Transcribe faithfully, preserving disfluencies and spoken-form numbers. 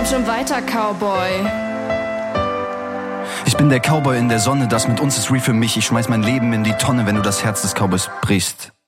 Komm schon weiter, Cowboy. Ich bin der Cowboy in der Sonne, das mit uns ist real für mich. Ich schmeiß mein Leben in die Tonne, wenn du das Herz des Cowboys brichst.